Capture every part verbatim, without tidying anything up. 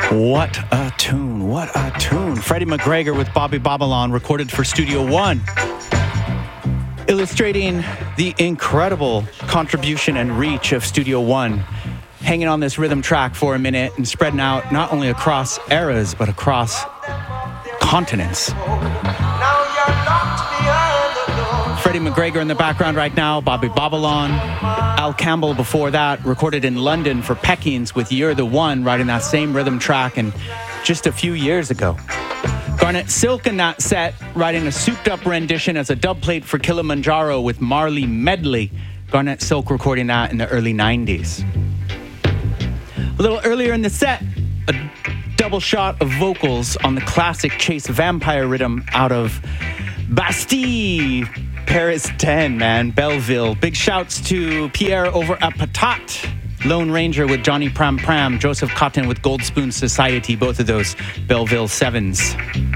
What a tune, what a tune. Freddie McGregor with Bobby Babylon, recorded for Studio One. Illustrating the incredible contribution and reach of Studio One. Hanging on this rhythm track for a minute and spreading out not only across eras, but across continents. Freddie McGregor in the background right now, Bobby Babylon. Al Campbell before that, recorded in London for Peckings with You're the One, writing that same rhythm track and just a few years ago. Garnet Silk in that set, writing a souped-up rendition as a dubplate for Kilimanjaro with Marley Medley. Garnet Silk recording that in the early nineties. A little earlier in the set, a double shot of vocals on the classic Chase Vampire rhythm out of Bastille, Paris ten, man, Belleville. Big shouts to Pierre over at Patat, Lone Ranger with Johnny Pram Pram, Joseph Cotton with Gold Spoon Society, both of those Belleville sevens.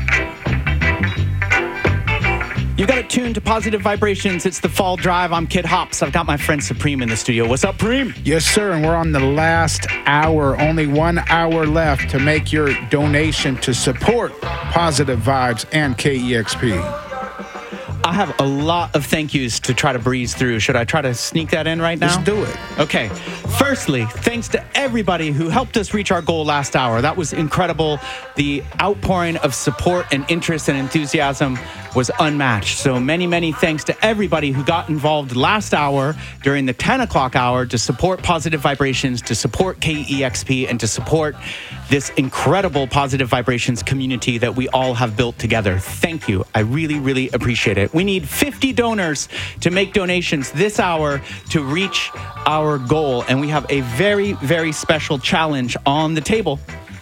You've got it tuned to Positive Vibrations. It's the Fall Drive. I'm Kid Hops. I've got my friend Supreme in the studio. What's up, Preem? Yes, sir, and we're on the last hour. Only one hour left to make your donation to support Positive Vibes and K E X P. I have a lot of thank yous to try to breeze through. Should I try to sneak that in right now? Let's do it. Okay. Firstly, thanks to everybody who helped us reach our goal last hour. That was incredible. The outpouring of support and interest and enthusiasm was unmatched. So many, many thanks to everybody who got involved last hour during the ten o'clock hour to support Positive Vibrations, to support K E X P, and to support this incredible Positive Vibrations community that we all have built together. Thank you. I really, really appreciate it. We need fifty donors to make donations this hour to reach our goal. And we have a very, very special challenge on the table.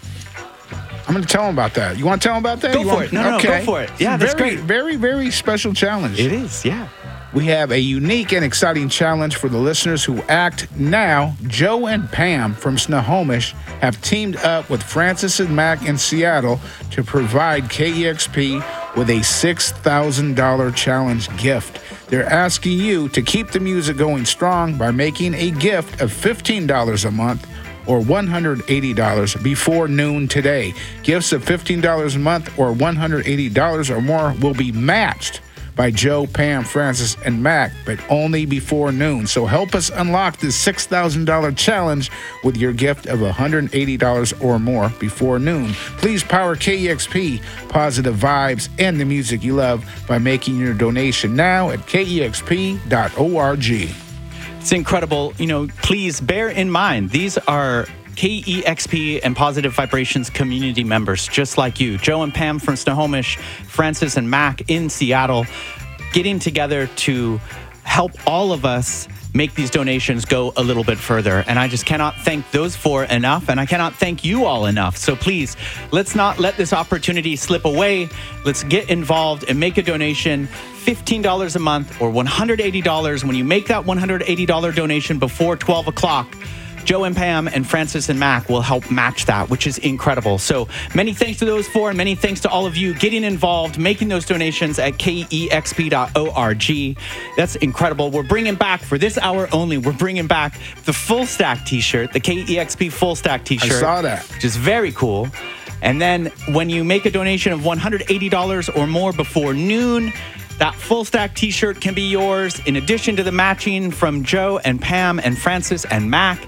I'm going to tell them about that. You want to tell them about that? Go you for want... it. No, okay. no, go for it. Yeah, that's very, great. Very, very special challenge. It is, yeah. We have a unique and exciting challenge for the listeners who act now. Joe and Pam from Snohomish have teamed up with Francis and Mac in Seattle to provide K E X P with a six thousand dollars challenge gift. They're asking you to keep the music going strong by making a gift of fifteen dollars a month or one hundred eighty dollars before noon today. Gifts of fifteen dollars a month or one hundred eighty dollars or more will be matched by Joe, Pam, Francis, and Mac, but only before noon. So help us unlock this six thousand dollars challenge with your gift of one hundred eighty dollars or more before noon. Please power K E X P, Positive Vibes, and the music you love by making your donation now at K E X P dot org. It's incredible. You know, please bear in mind, these are K E X P and Positive Vibrations community members, just like you. Joe and Pam from Snohomish, Francis and Mac in Seattle, getting together to help all of us make these donations go a little bit further. And I just cannot thank those four enough, and I cannot thank you all enough. So please, let's not let this opportunity slip away. Let's get involved and make a donation. fifteen dollars a month or one hundred eighty dollars. When you make that one hundred eighty dollars donation before twelve o'clock, Joe and Pam and Francis and Mac will help match that, which is incredible. So many thanks to those four, and many thanks to all of you getting involved, making those donations at K E X P dot org. That's incredible. We're bringing back, for this hour only, we're bringing back the Full Stack t-shirt, the K E X P Full Stack t-shirt. I saw that. Which is very cool. And then when you make a donation of one hundred eighty dollars or more before noon, that Full Stack t-shirt can be yours, in addition to the matching from Joe and Pam and Francis and Mac.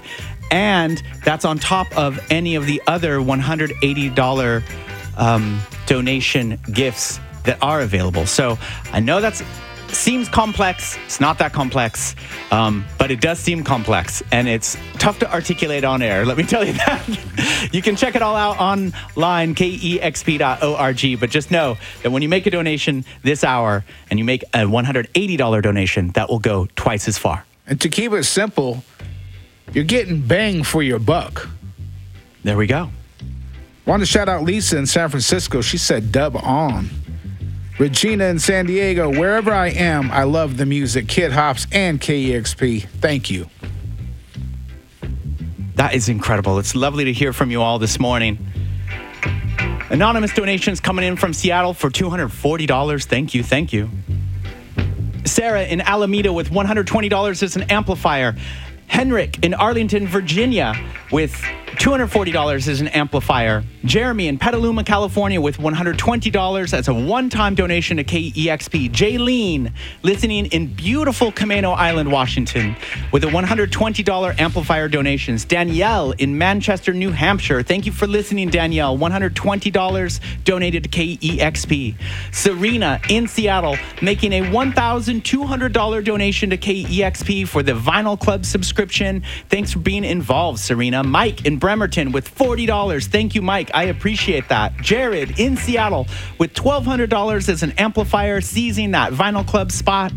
And that's on top of any of the other one hundred eighty dollars um, donation gifts that are available. So I know that seems complex. It's not that complex, um, but it does seem complex. And it's tough to articulate on air, let me tell you that. You can check it all out online, K E X P dot org. But just know that when you make a donation this hour and you make a one hundred eighty dollars donation, that will go twice as far. And to keep it simple, you're getting bang for your buck. There we go. Want to shout out Lisa in San Francisco. She said dub on. Regina in San Diego, wherever I am, I love the music. Kid Hops and K E X P. Thank you. That is incredible. It's lovely to hear from you all this morning. Anonymous donations coming in from Seattle for two hundred forty dollars. Thank you, thank you. Sarah in Alameda with one hundred twenty dollars as an amplifier. Henrik in Arlington, Virginia with two hundred forty dollars as an amplifier. Jeremy in Petaluma, California with one hundred twenty dollars as a one-time donation to K E X P. Jaylene, listening in beautiful Camano Island, Washington with a one hundred twenty dollars amplifier donations. Danielle in Manchester, New Hampshire. Thank you for listening, Danielle. one hundred twenty dollars donated to K E X P. Serena in Seattle making a one thousand two hundred dollars donation to K E X P for the Vinyl Club subscription. Thanks for being involved, Serena. Mike in Bremerton with forty dollars. Thank you, Mike. I appreciate that. Jared in Seattle with twelve hundred dollars as an amplifier, seizing that Vinyl Club spot.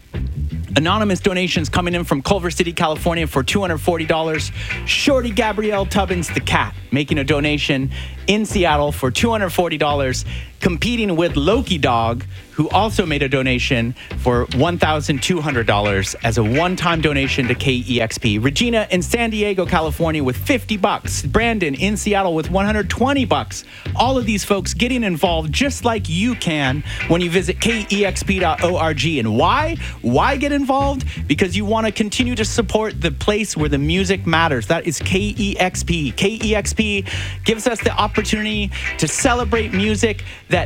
Anonymous donations coming in from Culver City, California for two hundred forty dollars. Shorty Gabrielle Tubbins, the cat, making a donation in Seattle for two hundred forty dollars, competing with Loki Dog, who also made a donation for one thousand two hundred dollars as a one-time donation to K E X P. Regina in San Diego, California with fifty bucks. Brandon in Seattle with one hundred twenty bucks. All of these folks getting involved just like you can when you visit K E X P dot org. And why? Why get involved? Because you want to continue to support the place where the music matters. That is K E X P. K E X P gives us the opportunity to celebrate music that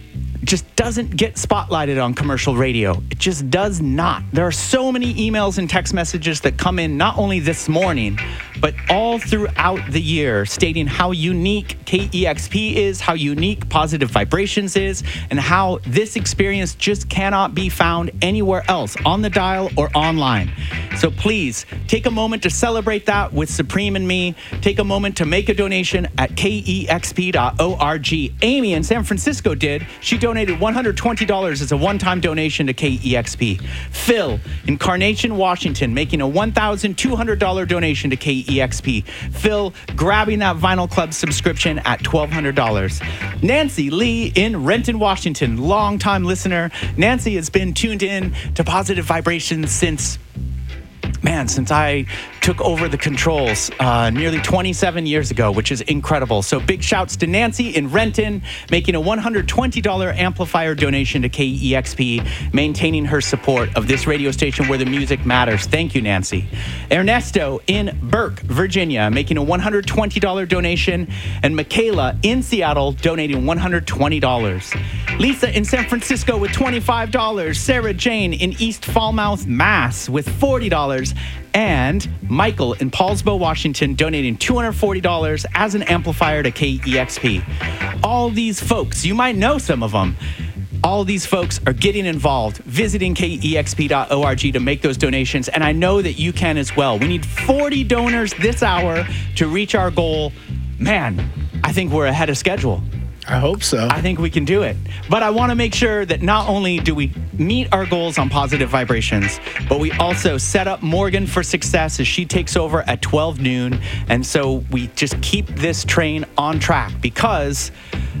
just doesn't get spotlighted on commercial radio. It just does not. There are so many emails and text messages that come in not only this morning, but all throughout the year stating how unique K E X P is, how unique Positive Vibrations is, and how this experience just cannot be found anywhere else on the dial or online. So please take a moment to celebrate that with Supreme and me. Take a moment to make a donation at K E X P dot org. Amy in San Francisco did. She donated one hundred twenty dollars as a one-time donation to K E X P. Phil in Carnation, Washington, making a one thousand two hundred dollars donation to K E X P. Phil grabbing that Vinyl Club subscription at twelve hundred dollars. Nancy Lee in Renton, Washington, longtime listener. Nancy has been tuned in to Positive Vibrations since Man, since I took over the controls uh, nearly twenty-seven years ago, which is incredible. So big shouts to Nancy in Renton, making a one hundred twenty dollars amplifier donation to K E X P, maintaining her support of this radio station where the music matters. Thank you, Nancy. Ernesto in Burke, Virginia, making a one hundred twenty dollars donation, and Michaela in Seattle donating one hundred twenty dollars. Lisa in San Francisco with twenty-five dollars. Sarah Jane in East Falmouth, Mass with forty dollars. And Michael in Paulsbo, Washington, donating two hundred forty dollars as an amplifier to K E X P. All these folks, you might know some of them, all these folks are getting involved, visiting K E X P dot org to make those donations, and I know that you can as well. We need forty donors this hour to reach our goal. Man, I think we're ahead of schedule. I hope so. I think we can do it. But I want to make sure that not only do we meet our goals on Positive Vibrations, but we also set up Morgan for success as she takes over at twelve noon. And so we just keep this train on track, because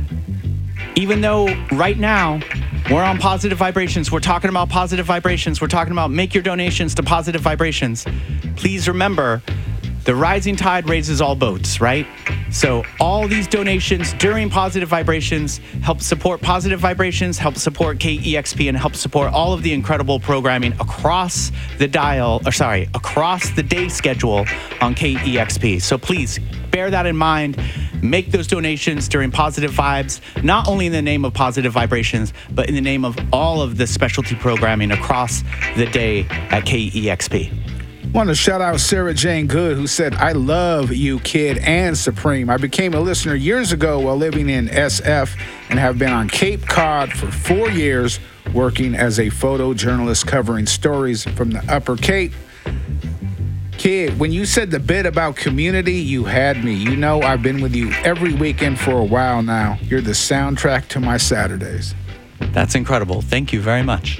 even though right now we're on Positive Vibrations, we're talking about Positive Vibrations, we're talking about make your donations to Positive Vibrations, please remember, the rising tide raises all boats, right? So all these donations during Positive Vibrations help support Positive Vibrations, help support K E X P, and help support all of the incredible programming across the dial, or sorry, across the day schedule on K E X P. So please bear that in mind. Make those donations during Positive Vibes, not only in the name of Positive Vibrations, but in the name of all of the specialty programming across the day at K E X P. Want to shout out Sarah Jane Good, who said, I love you, Kid and Supreme. I became a listener years ago while living in S F and have been on Cape Cod for four years working as a photojournalist covering stories from the Upper Cape. Kid, when you said the bit about community, you had me. You know I've been with you every weekend for a while now. You're the soundtrack to my Saturdays. That's incredible. Thank you very much.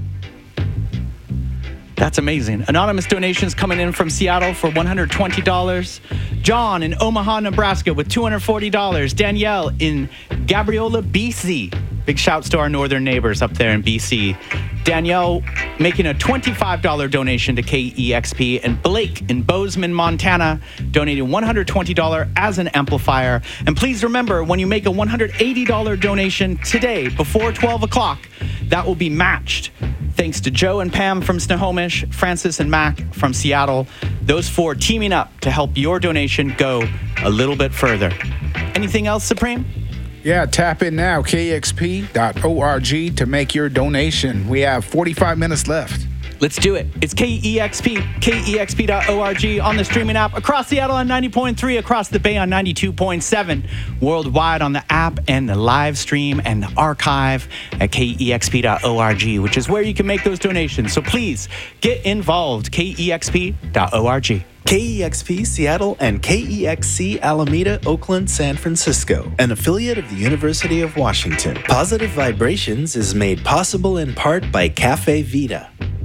That's amazing. Anonymous donations coming in from Seattle for one hundred twenty dollars. John in Omaha, Nebraska with two hundred forty dollars. Danielle in Gabriola, B C. Big shouts to our northern neighbors up there in B C. Danielle making a twenty-five dollars donation to K E X P. And Blake in Bozeman, Montana, donating one hundred twenty dollars as an amplifier. And please remember, when you make a one hundred eighty dollars donation today before twelve o'clock, that will be matched. Thanks to Joe and Pam from Snohomish, Francis and Mac from Seattle. Those four teaming up to help your donation go a little bit further. Anything else, Supreme? Yeah, tap in now, K E X P dot org to make your donation. We have forty-five minutes left. Let's do it. It's K E X P, K E X P dot org on the streaming app, across Seattle on ninety point three, across the Bay on ninety-two point seven, worldwide on the app and the live stream and the archive at K E X P dot org, which is where you can make those donations. So please get involved, K E X P dot org. K E X P Seattle and K E X C Alameda, Oakland, San Francisco, an affiliate of the University of Washington. Positive Vibrations is made possible in part by Cafe Vita.